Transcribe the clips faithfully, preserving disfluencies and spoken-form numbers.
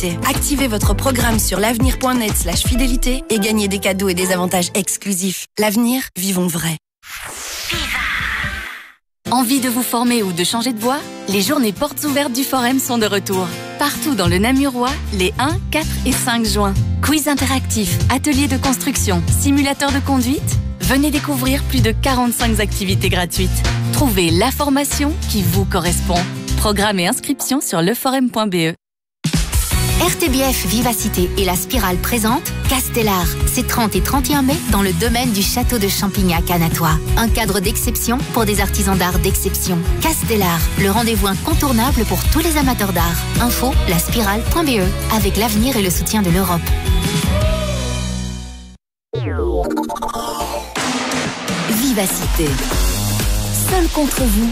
Activez votre programme sur l'avenir point net slash fidélité et gagnez des cadeaux et des avantages exclusifs. L'avenir, vivons vrai. Envie de vous former ou de changer de voie? Les journées portes ouvertes du Forum sont de retour. Partout dans le Namurois, les un, quatre et cinq juin. Quiz interactif, ateliers de construction, simulateurs de conduite. Venez découvrir plus de quarante-cinq activités gratuites. Trouvez la formation qui vous correspond. Programme et inscription sur leforum point b e. R T B F Vivacité et la Spirale présentent Castellar. C'est trente et trente et un mai dans le domaine du château de Champignac à Natois. Un cadre d'exception pour des artisans d'art d'exception. Castellar, le rendez-vous incontournable pour tous les amateurs d'art. Info, la spirale point b e, avec l'avenir et le soutien de l'Europe. Vivacité. Seul contre vous.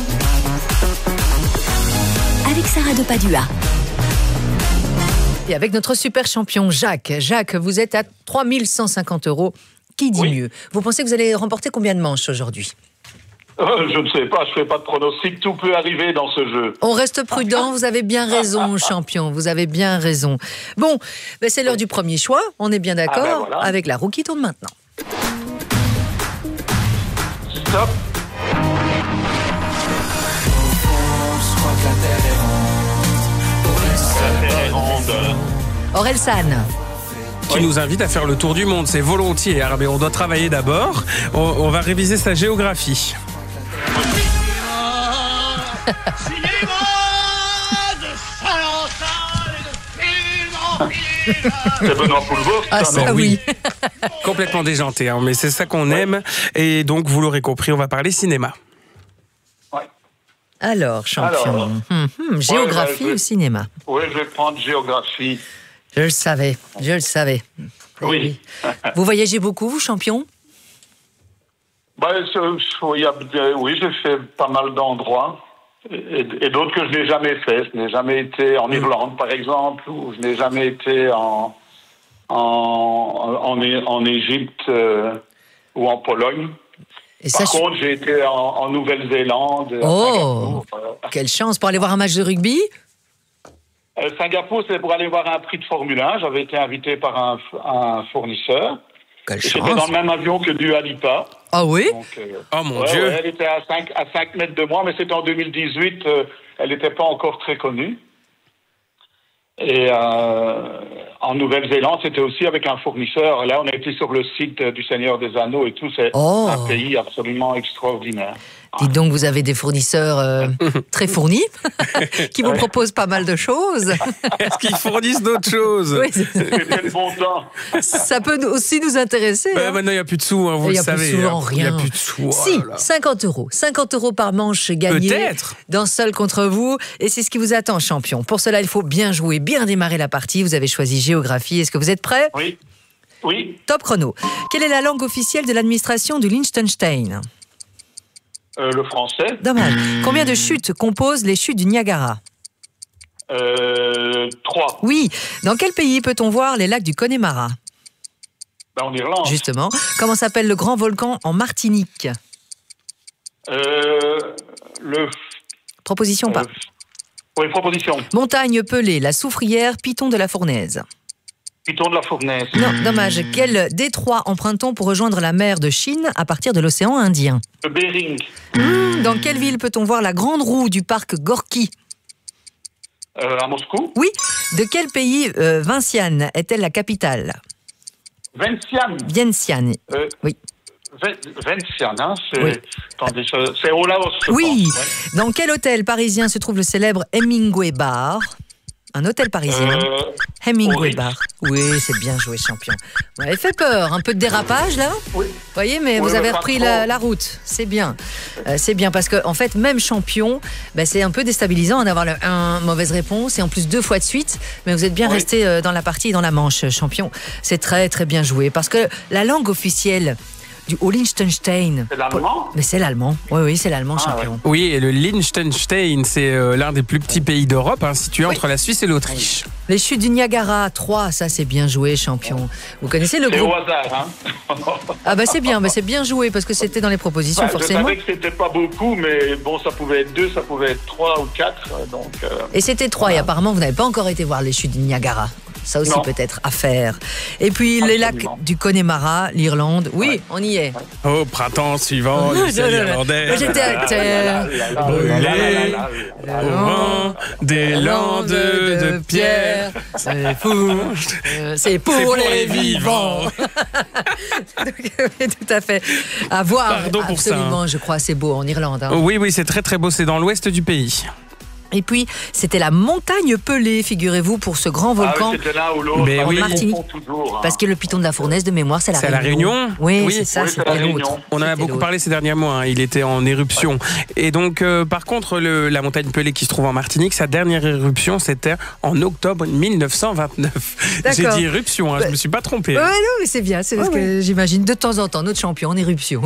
Avec Sarah de Padua. Et avec notre super champion Jacques. Jacques, vous êtes à trois mille cent cinquante euros. Qui dit oui. mieux? Vous pensez que vous allez remporter combien de manches aujourd'hui? euh, Je ne sais pas, je ne fais pas de pronostic. Tout peut arriver dans ce jeu. On reste prudent, vous avez bien raison, champion. Vous avez bien raison. Bon, ben c'est l'heure du premier choix. On est bien d'accord, ah ben voilà. Avec la roue qui tourne maintenant. Stop. Orelsan. Qui oui. nous invite à faire le tour du monde, c'est volontiers, hein, mais on doit travailler d'abord. On, on va réviser sa géographie. C'est Benoît Poulvord. Ah, ça, oui. Complètement déjanté, hein, mais c'est ça qu'on ouais. aime. Et donc, vous l'aurez compris, on va parler cinéma. Ouais. Alors, champion. Alors, hum, hum, géographie ouais, bah, ou cinéma? Oui, je vais prendre géographie. Je le savais, je le savais. Oui. Vous voyagez beaucoup, vous, champion? bah, Oui, j'ai fait pas mal d'endroits. Et, et d'autres que je n'ai jamais fait. Je n'ai jamais été en Irlande, par exemple, ou je n'ai jamais été en, en, en, en Égypte euh, ou en Pologne. Et par ça, contre, j'ai été en, en Nouvelle-Zélande. Oh, quelle chance pour aller voir un match de rugby. Euh, Singapour, c'est pour aller voir un prix de Formule un. J'avais été invité par un, un fournisseur. Quelle chance. J'étais dans le même avion que Dua Lipa. Ah oui? Donc, euh, oh mon ouais, Dieu. Ouais, elle était à cinq, à cinq mètres de moi, mais c'était en deux mille dix-huit. Euh, elle n'était pas encore très connue. Et euh, en Nouvelle-Zélande, c'était aussi avec un fournisseur. Là, on a été sur le site du Seigneur des Anneaux et tout. C'est oh. un pays absolument extraordinaire. Dites donc, vous avez des fournisseurs euh, très fournis qui vous proposent pas mal de choses. Est-ce qu'ils fournissent d'autres choses? Oui, c'était le bon temps. Ça peut aussi nous intéresser. Bah, hein. Maintenant, il n'y a plus de sous, hein, vous le savez. Il n'y a plus de sous en rien. Il n'y a plus de sous. Oh si, là là. cinquante euros. cinquante euros par manche gagnée. Peut-être. Dans Seul contre vous. Et c'est ce qui vous attend, champion. Pour cela, il faut bien jouer, bien démarrer la partie. Vous avez choisi géographie. Est-ce que vous êtes prêts? Oui. Oui. Top chrono. Quelle est la langue officielle de l'administration du Liechtenstein? Euh, le français. Dommage. Combien de chutes composent les chutes du Niagara? Euh, trois. Oui. Dans quel pays peut-on voir les lacs du Connemara? Ben, en Irlande. Justement. Comment s'appelle le grand volcan en Martinique? Euh, le... Proposition pas. Euh, oui, proposition. Montagne Pelée, la Soufrière, Piton de la Fournaise. Piton de la Fournaise. Non, dommage. Quel détroit emprunte-t-on pour rejoindre la mer de Chine à partir de l'océan Indien? Le Bering. Mmh, dans quelle ville peut-on voir la grande roue du parc Gorky? Euh, à Moscou. Oui. De quel pays euh, Vientiane est-elle la capitale? Vientiane. Vientiane. Euh, oui. Vientiane, hein, c'est... Oui. Attendez, c'est au Laos, je Oui. pense. Ouais. Dans quel hôtel parisien se trouve le célèbre Hemingway Bar? Un hôtel parisien. Euh, Hemingway oui. Bar. Oui, c'est bien joué, champion. Vous m'avez fait peur. Un peu de dérapage, là? Oui. Vous voyez, mais oui, vous avez mais repris la, la route. C'est bien. Euh, c'est bien parce que, en fait, même champion, bah, c'est un peu déstabilisant d'avoir le, un mauvaise réponse et en plus deux fois de suite. Mais vous êtes bien oui. resté euh, dans la partie et dans la manche, champion. C'est très, très bien joué parce que la langue officielle du Haut Liechtenstein. C'est l'allemand? Mais c'est l'allemand. Oui, oui, c'est l'allemand Ah, champion. ouais. Oui, et le Liechtenstein, c'est euh, l'un des plus petits pays d'Europe, hein, situé Oui. entre la Suisse et l'Autriche. Les chutes du Niagara, trois, ça c'est bien joué, champion. Vous connaissez le C'est groupe? au hasard, hein. Ah bah c'est bien, bah c'est bien joué parce que c'était dans les propositions Ouais, je forcément. savais que c'était pas beaucoup, mais bon, ça pouvait être deux, ça pouvait être trois ou quatre, donc... euh, Et c'était trois, et apparemment vous n'avez pas encore été voir les chutes du Niagara. Ça aussi Non. peut-être à faire. Et puis les lacs Absolument. du Connemara, l'Irlande. Oui, Ouais. on y est. Au printemps suivant, le ciel irlandais. Moi, j'étais à terre. Brûlé au vent des landes de pierre. C'est fou. Euh, C'est pour, C'est pour les les vivants. Donc, oui, tout à fait. À voir. Pardon pour ça, Absolument, je crois, c'est beau en Irlande. hein. Oui, oui, c'est très très beau. C'est dans l'ouest du pays. Et puis, c'était la montagne Pelée, figurez-vous, pour ce grand Ah volcan. oui, c'était l'un ou l'autre, Mais on oui. les Martinique. confond toujours. hein. Parce que le piton de la fournaise de mémoire, c'est la C'est à la Réunion. Oui, Oui. c'est ça, Oui, c'est la c'était Réunion. l'autre. On en a C'était beaucoup l'autre. parlé ces derniers mois, hein. Il était en éruption. Et donc, euh, par contre, le- la montagne Pelée qui se trouve en Martinique, sa dernière éruption, c'était en octobre mille neuf cent vingt-neuf. J'ai D'accord. dit éruption, hein, je me suis pas trompé. Ouais, non, mais c'est bien, c'est parce que j'imagine de temps en temps notre champion en éruption.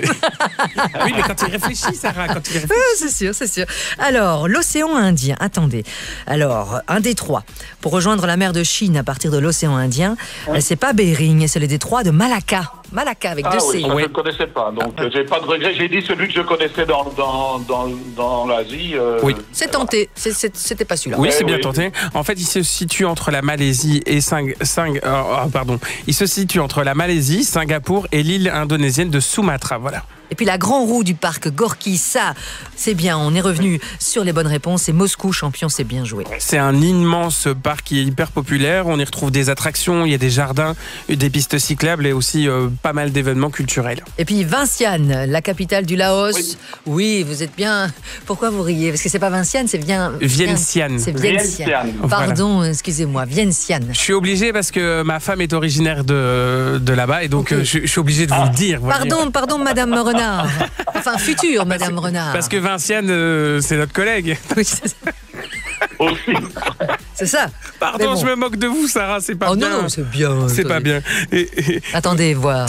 Oui, mais quand il réfléchit, Sarah, quand il réfléchit. Ouais, c'est sûr, c'est sûr. Alors, l'océan Indien, attendez. Alors, un détroit. Pour rejoindre la mer de Chine à partir de l'océan Indien, euh, c'est pas Bering, c'est le détroit de Malacca. Malacca avec Ah deux oui, C. ça, Oui. je ne connaissais pas, donc euh, j'ai pas de regret. J'ai dit celui que je connaissais dans, dans, dans, dans l'Asie. euh, Oui. C'est tenté, C'est- c'est- c'était pas celui-là. Oui, Ouais, c'est bien oui. tenté. En fait, il se situe entre la Malaisie et Sing... Sing- euh, ah, pardon. Il se situe entre la Malaisie, Singapour et l'île indonésienne de Sumatra. Voilà. Et puis la grand roue du parc Gorky, ça, c'est bien, on est revenu sur les bonnes réponses. Et Moscou, champion, c'est bien joué. C'est un immense parc qui est hyper populaire. On y retrouve des attractions, il y a des jardins, des pistes cyclables et aussi euh, pas mal d'événements culturels. Et puis Vientiane, la capitale du Laos. Oui. Oui, vous êtes bien. Pourquoi vous riez? Parce que c'est pas Vientiane, c'est bien. Vientiane. C'est Vientiane. Vientiane. Pardon, excusez-moi, Vientiane. Je suis obligé parce que ma femme est originaire de, de là-bas et donc Ok. euh, je, je suis obligé de vous le dire. vous voyez. Pardon, pardon, Madame Renard. Enfin, future Madame Renard. Parce que Vinciane, euh, c'est notre collègue. Oui, c'est ça. Aussi. C'est ça. Pardon, Mais bon. je me moque de vous, Sarah, c'est pas Oh bien. non, non, c'est bien. C'est pas attendez. bien. Et, et- Attendez, voir.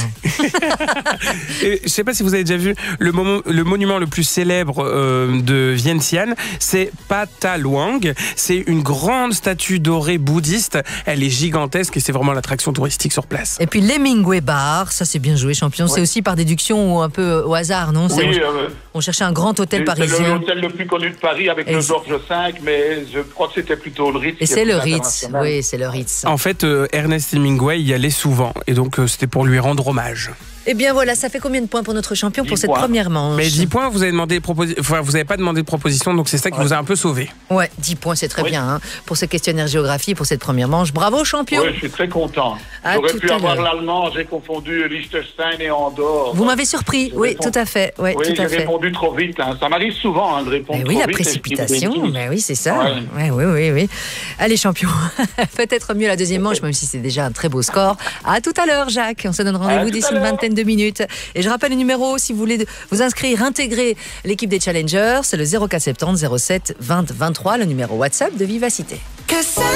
et je sais pas si vous avez déjà vu le, momo- le monument le plus célèbre euh, de Vientiane, c'est Pataloang. C'est une grande statue dorée bouddhiste. Elle est gigantesque et c'est vraiment l'attraction touristique sur place. Et puis l'Hemingway Bar, ça c'est bien joué, champion. C'est aussi par déduction ou un peu au hasard, non? C'est- Oui, euh, On cherchait un grand hôtel c'est le parisien. hôtel le plus connu de Paris avec Et le c'est- Georges cinq, mais je crois que c'était plutôt le Ritz. Et qui est c'est plus le Ritz. international. Oui, c'est le Ritz. En fait, euh, Ernest Hemingway y allait souvent et donc euh, c'était pour lui rendre hommage. Eh bien voilà, ça fait combien de points pour notre champion pour dix cette points. première manche? Mais dix points, vous avez demandé proposi- enfin, vous avez pas demandé de proposition, donc c'est ça qui vous a un peu sauvé. Ouais, dix points, c'est très Oui. bien hein, pour ce questionnaire géographie, pour cette première manche. Bravo, champion. Oui, je suis très content. À J'aurais tout pu à avoir l'heure. l'allemand, j'ai confondu Liechtenstein et Andorre. Vous m'avez surpris. Je Oui, réponds. tout à fait. Ouais, Oui, tout j'ai à fait. répondu trop vite. hein. Ça m'arrive souvent hein, de répondre Mais oui, trop la vite. et je dis précipitation, des bêtises. mais oui, c'est ça. Ouais. Ouais, oui, oui, oui. Allez, champion. Peut-être mieux la deuxième manche, même si c'est déjà un très beau score. À tout à l'heure, Jacques. On se donne rendez-vous tout d'ici à une l'heure. vingtaine de minutes. Et je rappelle le numéro, si vous voulez vous inscrire, intégrer l'équipe des Challengers, c'est le zéro quatre soixante-dix zéro sept vingt vingt-trois, le numéro WhatsApp de Vivacité. Que ça